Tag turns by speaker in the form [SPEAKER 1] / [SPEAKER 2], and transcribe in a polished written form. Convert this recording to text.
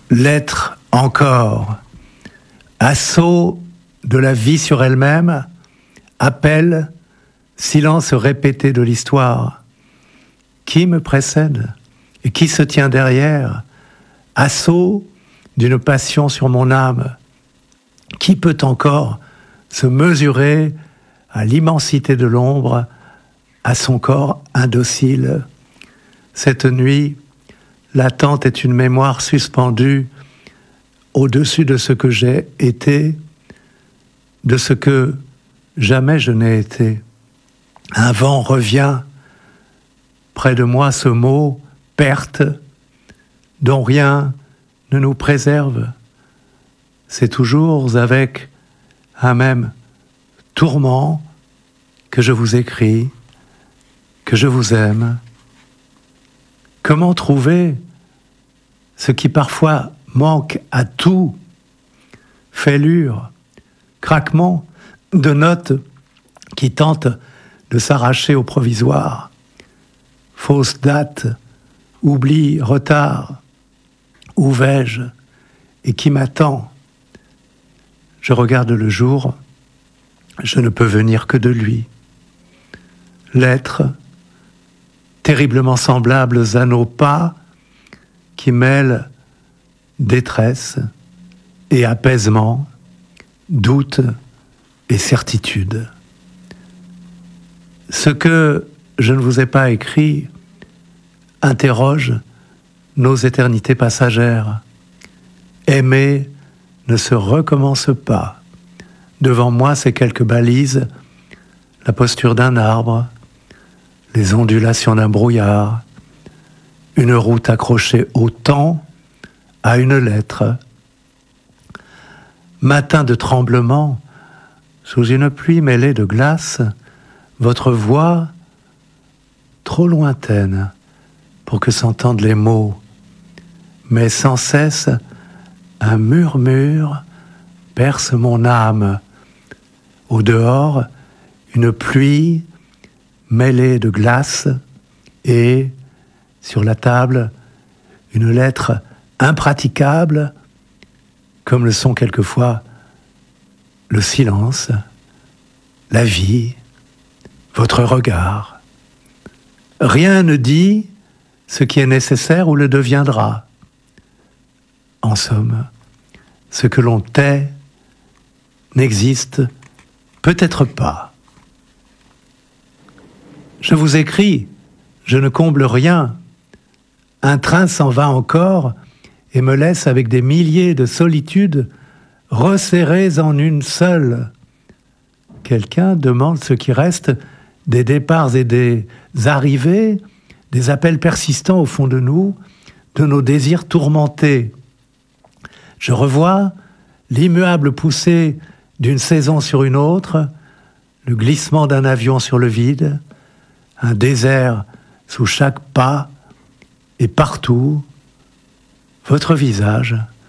[SPEAKER 1] L'être encore, assaut de la vie sur elle-même, appel, silence répété de l'histoire. Qui me précède et qui se tient derrière? Assaut d'une passion sur mon âme. Qui peut encore se mesurer à l'immensité de l'ombre, à son corps indocile? Cette nuit, l'attente est une mémoire suspendue au-dessus de ce que j'ai été, de ce que jamais je n'ai été. Un vent revient près de moi, ce mot « perte » dont rien ne nous préserve. C'est toujours avec un même tourment que je vous écris, que je vous aime. Comment trouver ce qui parfois manque à tout? Fêlure, craquement de notes qui tentent de s'arracher au provisoire. Fausse date, oubli, retard. Où vais-je et qui m'attend? Je regarde le jour, je ne peux venir que de lui. L'être, terriblement semblables à nos pas, qui mêlent détresse et apaisement, doute et certitude. Ce que je ne vous ai pas écrit interroge nos éternités passagères. Aimer ne se recommence pas. Devant moi, ces quelques balises, la posture d'un arbre, les ondulations d'un brouillard, une route accrochée au temps, à une lettre. Matin de tremblement, sous une pluie mêlée de glace, votre voix, trop lointaine pour que s'entendent les mots, mais sans cesse un murmure perce mon âme. Au dehors, une pluie mêlée de glace et, sur la table, une lettre impraticable, comme le sont quelquefois le silence, la vie, votre regard. Rien ne dit ce qui est nécessaire ou le deviendra. En somme, ce que l'on tait n'existe peut-être pas. Je vous écris, je ne comble rien. Un train s'en va encore et me laisse avec des milliers de solitudes resserrées en une seule. Quelqu'un demande ce qui reste des départs et des arrivées, des appels persistants au fond de nous, de nos désirs tourmentés. Je revois l'immuable poussée d'une saison sur une autre, le glissement d'un avion sur le vide, un désert sous chaque pas, et partout, votre visage